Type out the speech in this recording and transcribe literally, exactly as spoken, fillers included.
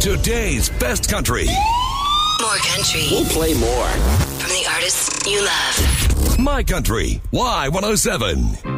Today's best country. More country. We'll play more from the artists you love. My Country Y one oh seven.